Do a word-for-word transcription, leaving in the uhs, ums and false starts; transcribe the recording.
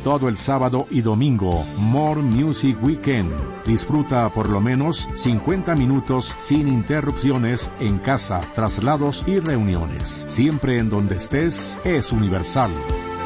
todo el sábado y domingo. More Music Weekend. Disfruta por lo menos cincuenta minutos sin interrupciones en casa, traslados y reuniones. Siempre en donde estés, es Universal.